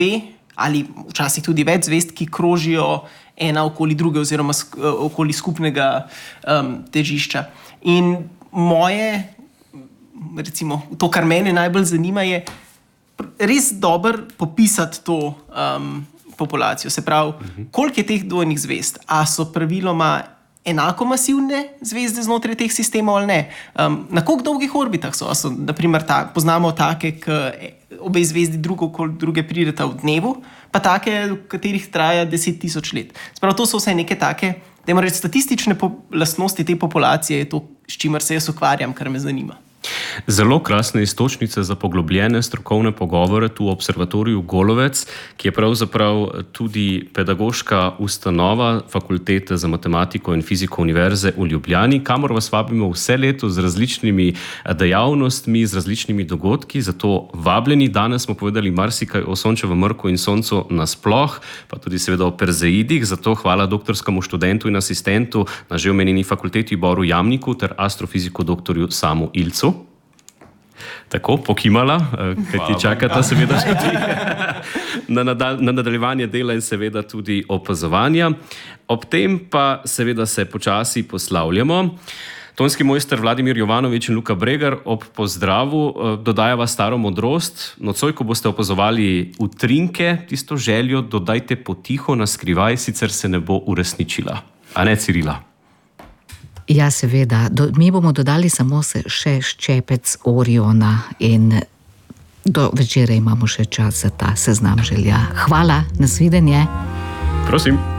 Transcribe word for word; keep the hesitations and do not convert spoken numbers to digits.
ali včasih tudi več zvezd, ki krožijo ena okoli druge oziroma sk okoli skupnega um, težišča. In moje, recimo, to, kar mene najbolj zanima, je res dobro popisati to um, populacijo. Se pravi, koliko je teh dvojnih zvezd? A so praviloma enako masivne zvezde znotraj teh sistemov ali ne? Um, na koliko dolgih orbitah so? so naprimer, ta, poznamo take, ki obe zvezdi drugo okoli druge prideta v dnevu, pa take, v katerih traja deset tisoč let. Sprav, to so vse neke take, da moram reči, statistične lastnosti te populacije je to, s čimer se jaz ukvarjam, kar me zanima. Zelo krasne iztočnice za poglobljene strokovne pogovore tu v observatoriju Golovec, ki je pravzaprav tudi pedagoška ustanova Fakultete za matematiko in fiziko Univerze v Ljubljani, kamor vas vabimo vse leto z različnimi dejavnostmi, z različnimi dogodki. Zato vabljeni, danes smo povedali marsikaj o Sončevem mrku in Soncu nasploh, pa tudi seveda o perzeidih. Zato hvala doktorskemu študentu in asistentu na že omenjeni fakulteti Boru Jamniku ter astrofiziku doktorju Samu Ilcu. Tako, pokimala, kaj ti čakata seveda tudi na, nadal, na nadaljevanje dela in seveda tudi opazovanja. Ob tem pa seveda se počasi poslavljamo. Tonski mojster Vladimir Jovanovič in Luka Bregar ob pozdravu dodajava staro modrost. Nocoj, ko boste opazovali utrinke, tisto željo dodajte potiho na skrivaj, sicer se ne bo uresničila. A ne, Cirila? Ja, seveda. Do, mi bomo dodali samo se, še ščepec Oriona in do večera imamo še čas za ta seznam želja. Hvala, nasvidenje. Prosim.